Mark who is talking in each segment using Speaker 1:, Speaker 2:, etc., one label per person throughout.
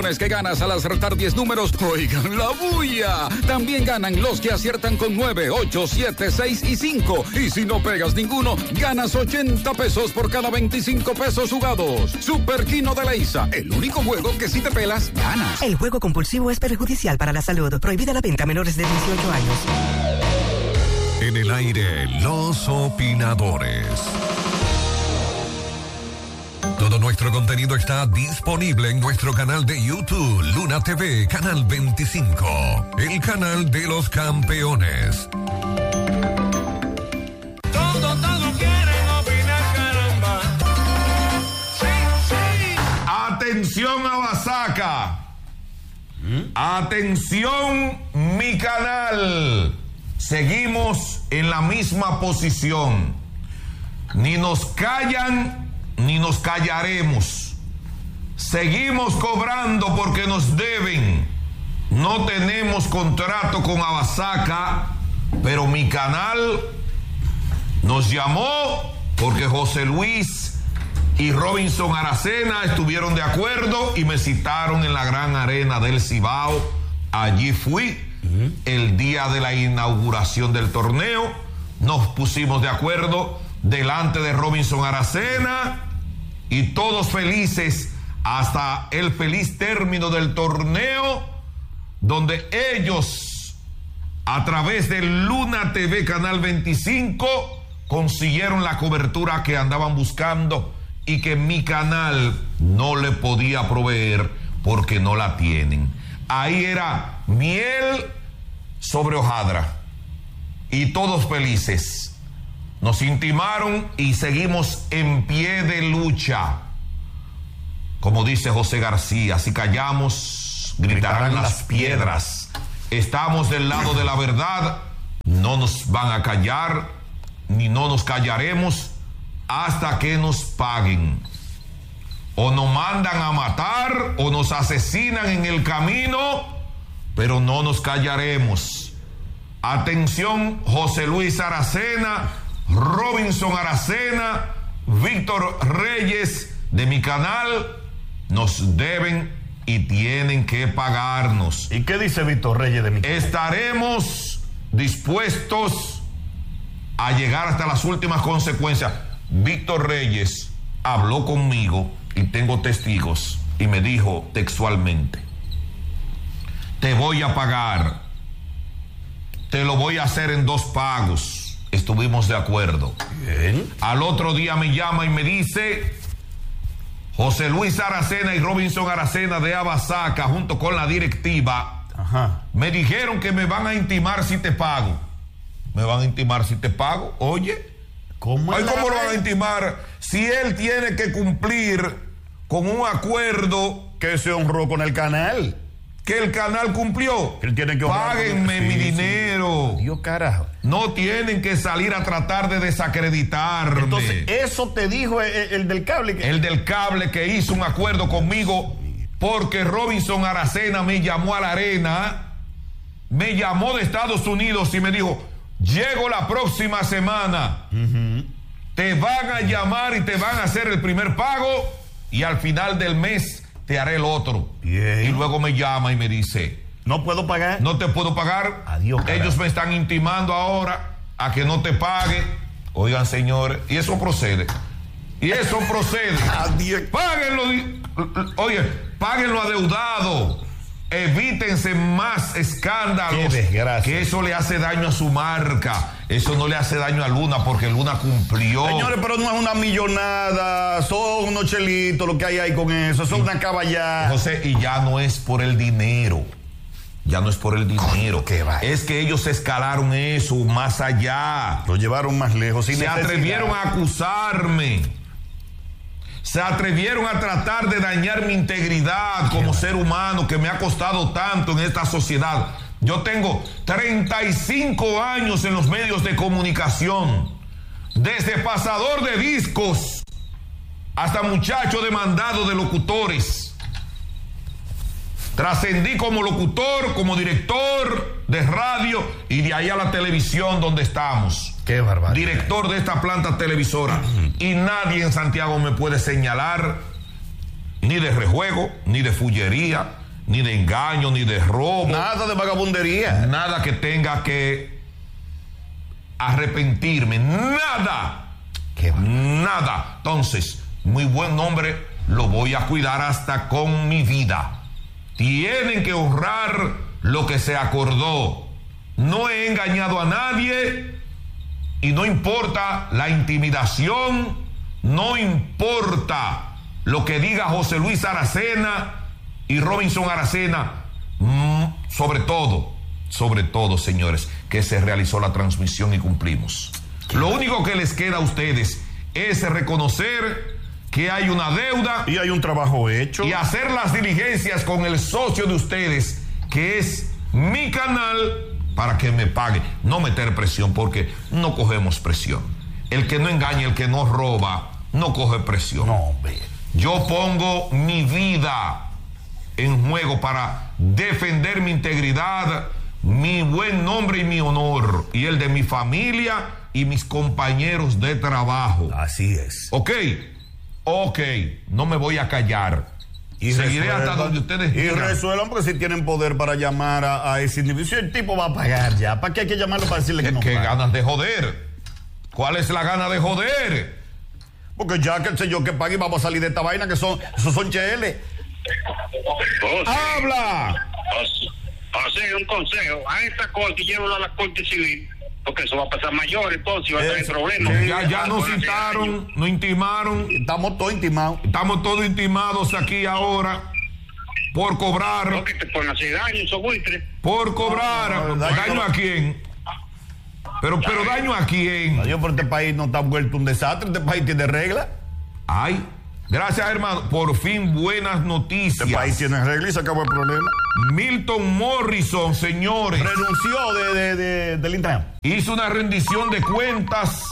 Speaker 1: Que ganas al acertar 10 números, oigan la bulla. También ganan los que aciertan con 9, 8, 7, 6 y 5. Y si no pegas ninguno, ganas 80 pesos por cada 25 pesos jugados. Super Kino de Leisa, el único juego que si te pelas, ganas.
Speaker 2: El juego compulsivo es perjudicial para la salud. Prohibida la venta a menores de 18 años.
Speaker 3: En el aire, los opinadores. Todo nuestro contenido está disponible en nuestro canal de YouTube, Luna TV, Canal 25, el canal de los campeones.
Speaker 4: Todos quieren opinar, caramba. Sí, sí.
Speaker 5: Atención a Basaca. Atención, mi canal. Seguimos en la misma posición. Ni nos callan ni nos callaremos. Seguimos cobrando porque nos deben. No tenemos contrato con Abasaca, pero mi canal nos llamó porque José Luis y Robinson Aracena estuvieron de acuerdo y me citaron en la gran arena del Cibao. Allí fui el día de la inauguración del torneo. Nos pusimos de acuerdo delante de Robinson Aracena y todos felices hasta el feliz término del torneo, donde ellos a través de Luna TV Canal 25 consiguieron la cobertura que andaban buscando y que mi canal no le podía proveer porque no la tienen. Ahí era miel sobre hojaldra y todos felices. Nos intimaron y seguimos en pie de lucha. Como dice José García, si callamos, gritarán las piedras. Estamos del lado de la verdad, no nos van a callar, ni no nos callaremos hasta que nos paguen. O nos mandan a matar, o nos asesinan en el camino, pero no nos callaremos. Atención, José Luis Aracena, Robinson Aracena, Víctor Reyes de mi canal, nos deben y tienen que pagarnos.
Speaker 6: ¿Y qué dice Víctor Reyes de mi canal?
Speaker 5: Estaremos dispuestos a llegar hasta las últimas consecuencias. Víctor Reyes habló conmigo y tengo testigos y me dijo textualmente: te voy a pagar, te lo voy a hacer en 2 pagos. Estuvimos de acuerdo.
Speaker 6: Bien.
Speaker 5: Al otro día me llama y me dice: José Luis Aracena y Robinson Aracena de Abasaca, junto con la directiva, me dijeron que me van a intimar si te pago. ¿Me van a intimar si te pago? Oye, ¿cómo lo van a intimar si él tiene que cumplir con un acuerdo
Speaker 6: que se honró con el canal?
Speaker 5: Que el canal cumplió.
Speaker 6: Él tiene que
Speaker 5: páguenme mi dinero.
Speaker 6: Dios carajo.
Speaker 5: No tienen que salir a tratar de desacreditarme.
Speaker 6: Entonces, eso te dijo el del cable.
Speaker 5: El del cable que hizo un acuerdo conmigo porque Robinson Aracena me llamó a la arena, me llamó de Estados Unidos y me dijo: llego la próxima semana. Te van a llamar y te van a hacer el primer pago y al final del mes te haré el otro.
Speaker 6: Bien.
Speaker 5: Y luego me llama y me dice:
Speaker 6: ¿no puedo pagar?
Speaker 5: No te puedo pagar.
Speaker 6: Adiós,
Speaker 5: ellos me están intimando ahora a que no te pague. Oigan, señores, y eso procede. Y eso procede.
Speaker 6: Adiós.
Speaker 5: Páguenlo. Oye, páguenlo adeudado. Evítense más escándalos.
Speaker 6: Qué desgracia.
Speaker 5: Que eso le hace daño a su marca. Eso no le hace daño a Luna porque Luna cumplió.
Speaker 6: Señores, pero no es una millonada. Son unos chelitos lo que hay ahí con eso. Son una caballada.
Speaker 5: José, y ya no es por el dinero. Ya no es por el dinero. Es que ellos escalaron eso más allá.
Speaker 6: Lo llevaron más lejos.
Speaker 5: Se atrevieron a acusarme. Se atrevieron a tratar de dañar mi integridad como ser humano que me ha costado tanto en esta sociedad. Yo tengo 35 años en los medios de comunicación, desde pasador de discos hasta muchacho demandado de locutores. Trascendí como locutor, como director de radio y de ahí a la televisión donde estamos.
Speaker 6: Qué barbaridad.
Speaker 5: Director de esta planta televisora. Y nadie en Santiago me puede señalar ni de rejuego, ni de fullería, ni de engaño, ni de robo.
Speaker 6: Nada de vagabundería.
Speaker 5: Nada que tenga que arrepentirme. Nada. Nada. Entonces, muy buen nombre lo voy a cuidar hasta con mi vida. Tienen que honrar lo que se acordó. No he engañado a nadie y no importa la intimidación, no importa lo que diga José Luis Aracena y Robinson Aracena, sobre todo, señores, que se realizó la transmisión y cumplimos. Lo único que les queda a ustedes es reconocer que hay una deuda
Speaker 6: y hay un trabajo hecho
Speaker 5: y hacer las diligencias con el socio de ustedes, que es mi canal, para que me pague. No meter presión, porque no cogemos presión. El que no engaña, el que no roba, no coge presión.
Speaker 6: No, hombre.
Speaker 5: Yo pongo mi vida en juego para defender mi integridad, mi buen nombre y mi honor, y el de mi familia y mis compañeros de trabajo.
Speaker 6: Así es.
Speaker 5: Ok, no me voy a callar. Y seguiré hasta donde ustedes digan.
Speaker 6: Y resuelvan, porque si tienen poder para llamar a ese individuo, si el tipo va a pagar ya, ¿para qué hay que llamarlo para decirle que no
Speaker 5: ¿Qué
Speaker 6: paga?
Speaker 5: ganas de joder? ¿Cuál es la gana de joder?
Speaker 6: Porque ya que el señor que pague, vamos a salir de esta vaina, que esos son cheles.
Speaker 5: ¡Habla!
Speaker 7: Así, un consejo, a esta corte, llévalo a la corte civil, porque eso va a pasar mayor, entonces va a tener problemas.
Speaker 5: Ya nos citaron, nos intimaron.
Speaker 6: Estamos todos intimados.
Speaker 5: Estamos todos intimados aquí ahora por cobrar.
Speaker 7: No, que te pueden hacer daño, esos buitres.
Speaker 5: Por cobrar. ¿Daño a quién? Pero daño a quién.
Speaker 6: Adiós, por este país no está vuelto un desastre, este país tiene reglas.
Speaker 5: Ay, gracias, hermano. Por fin buenas noticias.
Speaker 6: Este país tiene reglas y se acabó el problema.
Speaker 5: Milton Morrison, señores,
Speaker 6: renunció del Intran.
Speaker 5: Hizo una rendición de cuentas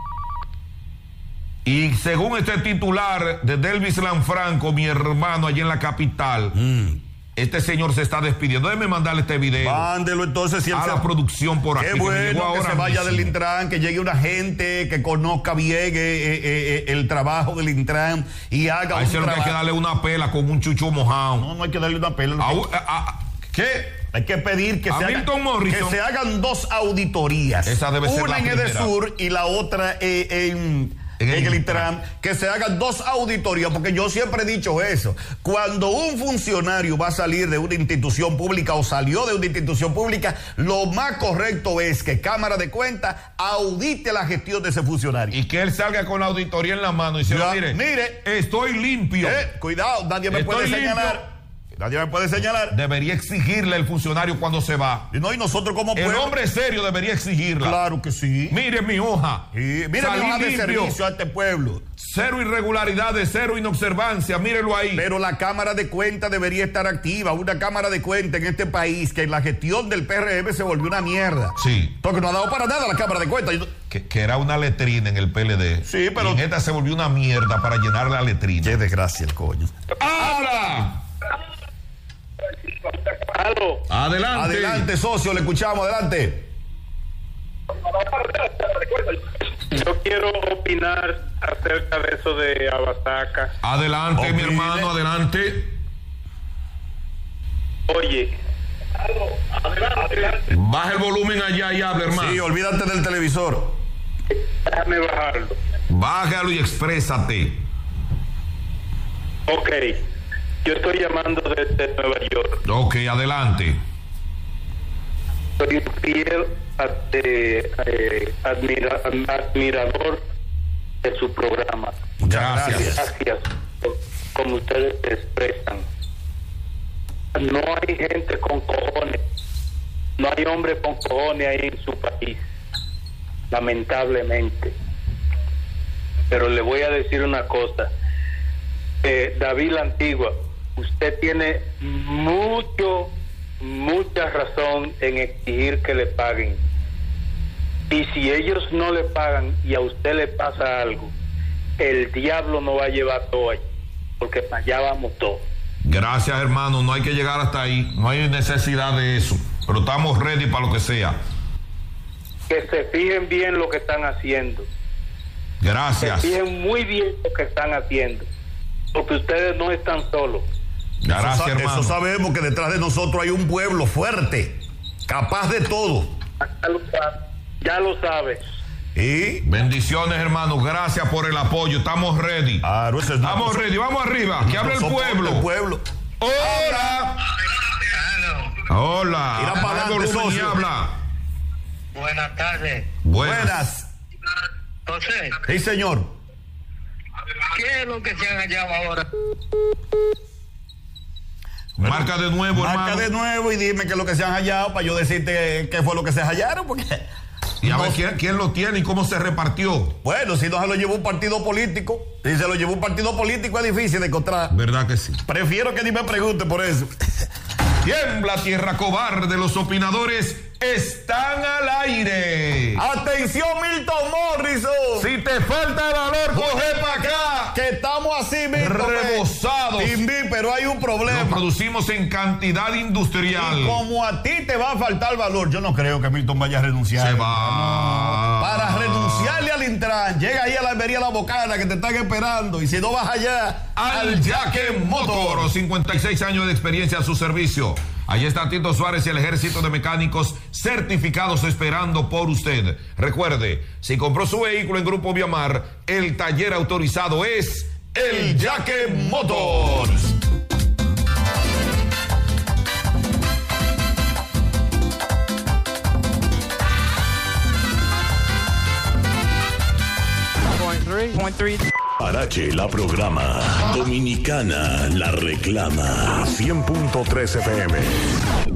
Speaker 5: y según este titular de Delvis Lanfranco, mi hermano allá en la capital, este señor se está despidiendo. Déjeme mandarle este video.
Speaker 6: Mándelo entonces. Si
Speaker 5: a la producción por aquí.
Speaker 6: Qué bueno que se vaya del Intran, que llegue una gente que conozca bien el trabajo del Intran y haga
Speaker 5: un trabajo. Hay que darle una pela con un chucho mojado.
Speaker 6: No hay que darle una pela.
Speaker 5: ¿Qué?
Speaker 6: Hay que pedir que se hagan 2 auditorías.
Speaker 5: Esa debe ser
Speaker 6: una en Edesur y la otra en el Intran, que se hagan 2 auditorías, porque yo siempre he dicho eso. Cuando un funcionario va a salir de una institución pública o salió de una institución pública, lo más correcto es que Cámara de Cuentas audite la gestión de ese funcionario.
Speaker 5: Y que él salga con la auditoría en la mano y se lo mire, estoy limpio.
Speaker 6: Cuidado, nadie me puede señalar. Nadie me puede señalar.
Speaker 5: Debería exigirle el funcionario cuando se va.
Speaker 6: Y nosotros como pueblo.
Speaker 5: El hombre serio debería exigirla.
Speaker 6: Claro que sí.
Speaker 5: Mire mi hoja.
Speaker 6: Mire mi hoja de servicio a este pueblo.
Speaker 5: 0 irregularidades, 0 inobservancia, mírelo ahí.
Speaker 6: Pero la Cámara de Cuentas debería estar activa. Una Cámara de Cuentas en este país que en la gestión del PRM se volvió una mierda.
Speaker 5: Sí.
Speaker 6: Porque no ha dado para nada la Cámara de Cuentas.
Speaker 5: Que era una letrina en el PLD.
Speaker 6: Sí, pero.
Speaker 5: Y en esta se volvió una mierda para llenar la letrina.
Speaker 6: Qué desgracia el coño.
Speaker 5: ¡Habla!
Speaker 7: Aló.
Speaker 5: Adelante.
Speaker 6: Adelante, socio, le escuchamos, adelante.
Speaker 7: Yo quiero opinar acerca de eso de Abasaca.
Speaker 5: Adelante, mi hermano, adelante.
Speaker 7: Oye. Adelante.
Speaker 5: Baja el volumen allá y habla, hermano.
Speaker 6: Sí, olvídate del televisor.
Speaker 7: Déjame bajarlo.
Speaker 5: Bájalo y exprésate.
Speaker 7: Ok. Yo estoy llamando desde Nueva York.
Speaker 5: Ok, adelante.
Speaker 7: Soy un fiel admirador de su programa.
Speaker 5: Gracias.
Speaker 7: Gracias, como ustedes se expresan. No hay gente con cojones, no hay hombre con cojones ahí en su país, lamentablemente. Pero le voy a decir una cosa, David La Antigua, usted tiene mucha razón en exigir que le paguen. Y si ellos no le pagan y a usted le pasa algo, el diablo no va a llevar todo ahí, porque para allá vamos todos.
Speaker 5: Gracias, hermano, no hay que llegar hasta ahí, no hay necesidad de eso, pero estamos ready para lo que sea.
Speaker 7: Que se fijen bien lo que están haciendo.
Speaker 5: Gracias.
Speaker 7: Se fijen muy bien lo que están haciendo. porque ustedes no están solos.
Speaker 5: Gracias, hermano.
Speaker 6: Eso sabemos que detrás de nosotros hay un pueblo fuerte, capaz de todo.
Speaker 7: Ya lo sabes.
Speaker 6: Y
Speaker 5: bendiciones, hermano. Gracias por el apoyo. Estamos ready. Estamos ready. Vamos arriba. Que hable el pueblo. Hola. Hola.
Speaker 6: Mira para adelante, socio.
Speaker 5: Habla.
Speaker 8: Buenas tardes.
Speaker 6: Buenas.
Speaker 8: José,
Speaker 6: Sí, señor.
Speaker 8: ¿qué es lo que se han hallado ahora?
Speaker 5: Marca de nuevo,
Speaker 6: Marca
Speaker 5: hermano.
Speaker 6: de nuevo y dime qué es lo que se han hallado para yo decirte qué fue lo que se hallaron, porque...
Speaker 5: Y a ver quién lo tiene y cómo se repartió.
Speaker 6: Bueno, si no se lo llevó un partido político, si se lo llevó un partido político es difícil de encontrar.
Speaker 5: ¿Verdad que sí?
Speaker 6: Prefiero que ni me pregunte por eso.
Speaker 5: Tiembla tierra cobarde, los opinadores están al aire.
Speaker 6: Atención, Milton Morrison.
Speaker 5: Si te falta valor, coge para acá.
Speaker 6: Que estamos así, Milton.
Speaker 5: Rebosados.
Speaker 6: Pero hay un problema.
Speaker 5: Lo producimos en cantidad industrial.
Speaker 6: Y como a ti te va a faltar valor, yo no creo que Milton vaya a renunciar.
Speaker 5: Se va.
Speaker 6: No. Para renunciarle al Intran, llega ahí a la Almería La Bocana que te están esperando. Y si no vas allá,
Speaker 5: al Yaque Motor, 56 años de experiencia a su servicio. Allí está Tito Suárez y el ejército de mecánicos certificados esperando por usted. Recuerde, si compró su vehículo en Grupo Viamar, el taller autorizado es el Yaque Motors.
Speaker 9: Parache la programa. Dominicana la reclama. 100.3 FM.